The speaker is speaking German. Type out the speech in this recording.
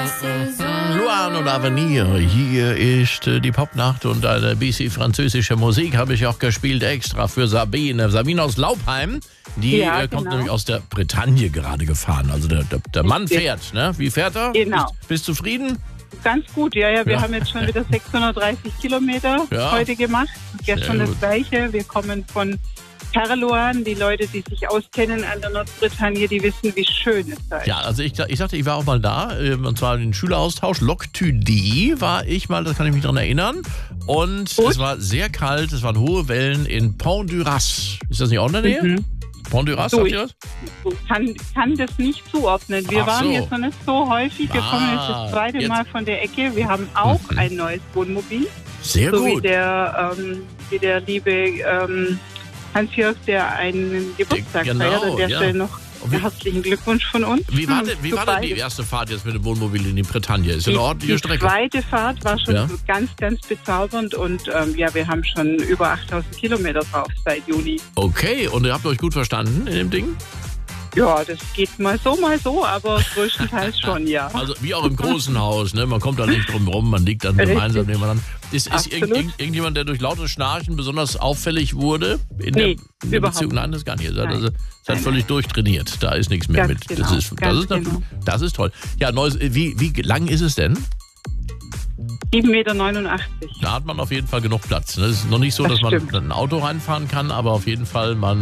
Luan und Avenir, hier ist die Popnacht und eine bisschen französische Musik habe ich auch gespielt extra für Sabine. Sabine aus Laupheim, die kommt nämlich aus der Bretagne gerade gefahren. Also der Mann fährt, ne? Wie fährt er? Genau. Bist du zufrieden? Ganz gut, ja. Wir haben jetzt schon wieder 630 Kilometer heute gemacht. Gestern das Gleiche. Wir kommen von Carloan. Die Leute, die sich auskennen an der Nordbretagne, die wissen, wie schön es da ist. Ja, also ich sagte, ich war auch mal da, und zwar den Schüleraustausch. Loctudy war ich mal, das kann ich mich daran erinnern. Und es war sehr kalt, es waren hohe Wellen in Pont du Ras. Ist das nicht auch in der Nähe? Mhm. Pont du Ras, sagt ihr das? Ich kann das nicht zuordnen. Wir waren jetzt noch nicht so häufig. Wir kommen jetzt das zweite Mal von der Ecke. Wir haben auch ein neues Wohnmobil. Sehr so gut. Wie der liebe Hans-Jörg, der einen Geburtstag feiert. An der Stelle noch herzlichen Glückwunsch von uns. Wie war denn die erste Fahrt jetzt mit dem Wohnmobil in die Bretagne? Ist eine ordentliche Strecke. Die zweite Fahrt war schon ganz, ganz bezaubernd und wir haben schon über 8000 Kilometer drauf seit Juni. Okay, und ihr habt euch gut verstanden in dem Ding? Ja, das geht mal so, aber größtenteils schon, ja. Also wie auch im großen Haus, ne? Man kommt da nicht drum rum, man liegt dann gemeinsam nebeneinander. Ist irgendjemand, der durch lautes Schnarchen besonders auffällig wurde? In der Beziehung? Nein, das gar nicht. Also, es hat völlig durchtrainiert. Da ist nichts mehr mit. Genau, das ist toll. Ja, wie lang ist es denn? 7,89 Meter. Da hat man auf jeden Fall genug Platz. Es ist noch nicht so, dass man ein Auto reinfahren kann, aber auf jeden Fall man